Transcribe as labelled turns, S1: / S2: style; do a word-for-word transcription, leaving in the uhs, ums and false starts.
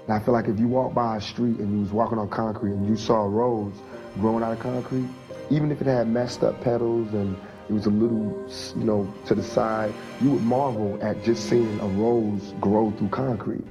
S1: And I feel like if you walk by a street and you was walking on concrete and you saw a rose growing out of concrete, even if it had messed up petals and it was a little, you know, to the side, you would marvel at just seeing a rose grow through concrete.